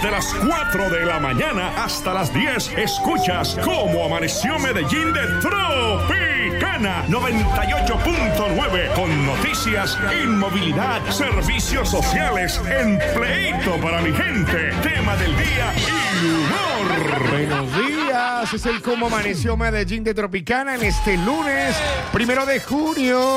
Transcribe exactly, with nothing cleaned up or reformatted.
Desde las cuatro de la mañana hasta las diez, escuchas Cómo Amaneció Medellín de Tropicana noventa y ocho punto nueve, con noticias, inmovilidad, servicios sociales, empleito para mi gente, tema del día y humor. Buenos días, es el Cómo Amaneció Medellín de Tropicana en este lunes, primero de junio.